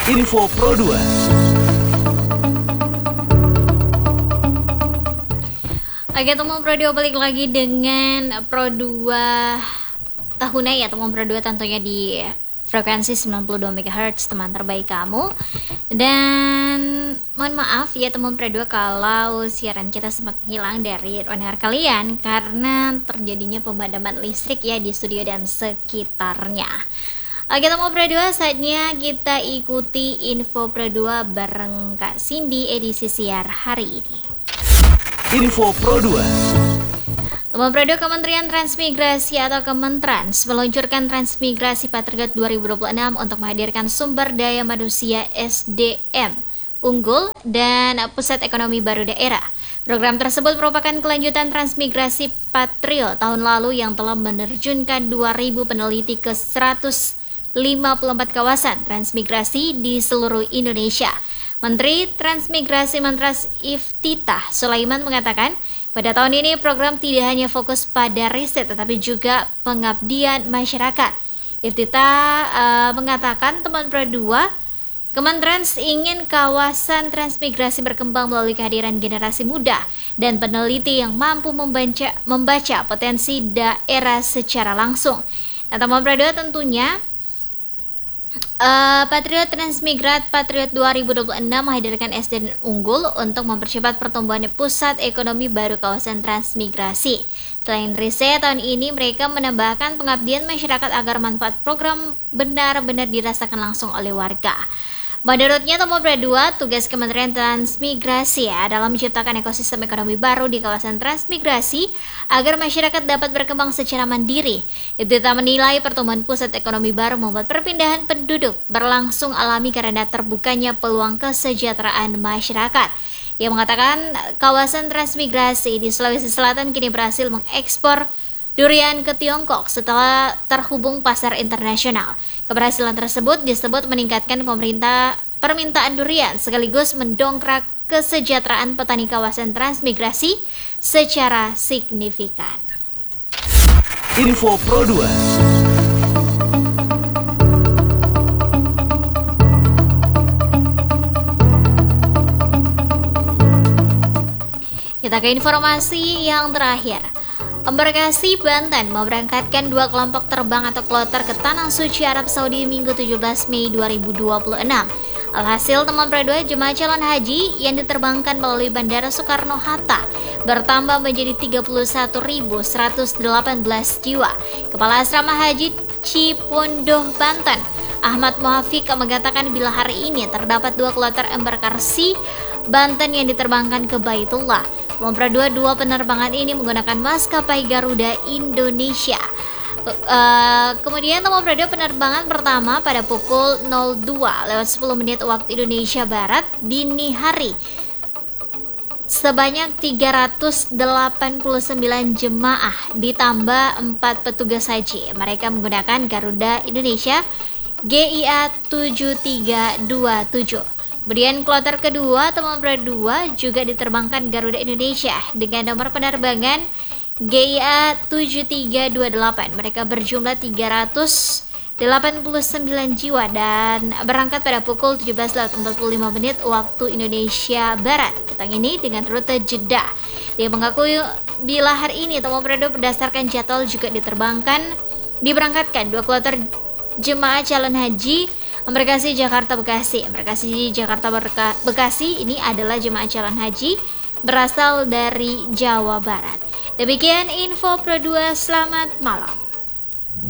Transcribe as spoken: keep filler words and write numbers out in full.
Info Pro dua. Oke teman Pro dua, balik lagi dengan Pro dua tahunan ya teman Pro dua, tentunya di frekuensi sembilan puluh dua megahertz, teman terbaik kamu. Dan mohon maaf ya teman Pro dua kalau siaran kita sempat hilang dari ruang kalian karena terjadinya pemadaman listrik ya di studio dan sekitarnya. Oke teman Pro dua, saatnya kita ikuti Info Pro dua bareng Kak Cindy edisi siar hari ini. Info Pro dua. Teman Pro dua, Kementerian Transmigrasi atau Kementrans meluncurkan Transmigrasi Patriot dua ribu dua puluh enam untuk menghadirkan sumber daya manusia S D M unggul dan pusat ekonomi baru daerah. Program tersebut merupakan kelanjutan Transmigrasi Patriot tahun lalu yang telah menerjunkan dua ribu peneliti ke seratus lima puluh empat kawasan transmigrasi di seluruh Indonesia. Menteri Transmigrasi Mentras Iftitah Sulaiman mengatakan, pada tahun ini program tidak hanya fokus pada riset tetapi juga pengabdian masyarakat. Iftitah uh, mengatakan teman Pro dua, Kementerian ingin kawasan transmigrasi berkembang melalui kehadiran generasi muda dan peneliti yang mampu membaca, membaca potensi daerah secara langsung. Nah teman Pro dua, tentunya Uh, Patriot Transmigrat Patriot dua ribu dua puluh enam menghadirkan S D M unggul untuk mempercepat pertumbuhan pusat ekonomi baru kawasan transmigrasi. Selain riset, tahun ini mereka menambahkan pengabdian masyarakat agar manfaat program benar-benar dirasakan langsung oleh warga. Menurutnya teman Pro dua, tugas Kementerian Transmigrasi ya, adalah menciptakan ekosistem ekonomi baru di kawasan transmigrasi agar masyarakat dapat berkembang secara mandiri. Itu tak menilai pertumbuhan pusat ekonomi baru membuat perpindahan penduduk berlangsung alami karena terbukanya peluang kesejahteraan masyarakat. Ia mengatakan kawasan transmigrasi di Sulawesi Selatan kini berhasil mengekspor durian ke Tiongkok setelah terhubung pasar internasional. Keberhasilan tersebut disebut meningkatkan pemerintah permintaan durian sekaligus mendongkrak kesejahteraan petani kawasan transmigrasi secara signifikan. Info Pro dua. Kita ke informasi yang terakhir. Embarkasi Banten memberangkatkan dua kelompok terbang atau kloter ke Tanah Suci Arab Saudi Minggu tujuh belas Mei dua ribu dua puluh enam. Alhasil teman Pro dua, jemaah calon haji yang diterbangkan melalui Bandara Soekarno-Hatta bertambah menjadi tiga puluh satu ribu seratus delapan belas jiwa. Kepala Asrama Haji Cipondoh Banten, Ahmad Muafiq, mengatakan bila hari ini terdapat dua kloter embarkasi Banten yang diterbangkan ke Baitullah. Teman Pro dua, dua penerbangan ini menggunakan maskapai Garuda Indonesia. Uh, kemudian teman Pro dua, penerbangan pertama pada pukul nol dua lewat sepuluh menit waktu Indonesia Barat dini hari. Sebanyak tiga ratus delapan puluh sembilan jemaah ditambah empat petugas haji. Mereka menggunakan Garuda Indonesia G I A tujuh tiga dua tujuh. Kemudian kloter kedua teman Pro dua juga diterbangkan Garuda Indonesia dengan nomor penerbangan G I A tujuh tiga dua delapan. Mereka berjumlah tiga ratus delapan puluh sembilan jiwa dan berangkat pada pukul tujuh belas lewat empat puluh lima menit waktu Indonesia Barat petang ini dengan rute Jeddah. Dia mengakui bila hari ini teman Pro dua berdasarkan jadwal juga diterbangkan diberangkatkan dua kloter jemaah calon haji Embarkasi Jakarta Bekasi. Embarkasi Jakarta Berka- Bekasi ini adalah jemaah calon haji berasal dari Jawa Barat. Demikian Info Pro dua, selamat malam.